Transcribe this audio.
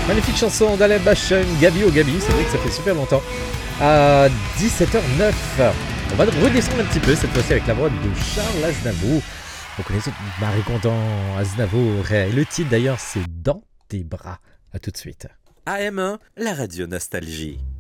Magnifique chanson d'Alain Bachung, Gabi au Gabi, c'est vrai que ça fait super longtemps. À 17h09, on va redescendre un petit peu, cette fois-ci avec la voix de Charles Aznavour. Vous connaissez Marie Condon, Aznavour, et le titre d'ailleurs c'est Dans tes bras. A tout de suite. AM1, la radio nostalgie.